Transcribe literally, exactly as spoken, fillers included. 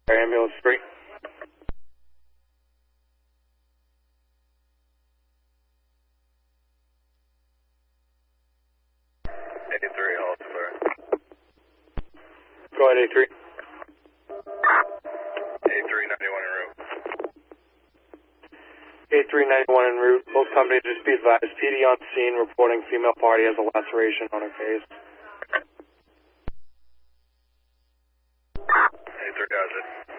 Ambulance three. eighty-three, all clear. Go ahead, A three. eighty-three ninety-one en route. A three ninety-one en route. Both companies just be advised. P D on scene reporting female party has a laceration on her face. eighty-three has it.